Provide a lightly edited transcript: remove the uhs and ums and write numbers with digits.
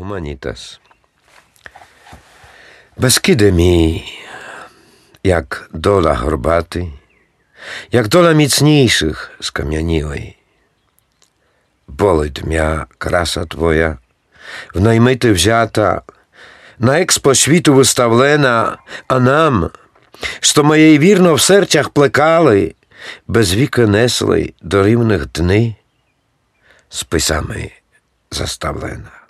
Гуманітас. Бескиде мій, jak dola горбатий, jak dola міцніших скам'янілий. Болить м'я краса твоя, в наймити взята, на експо світу виставлена, а нам, що моєї вірно в серцях плекали, без віка несли до рівних дни, списами заставлена.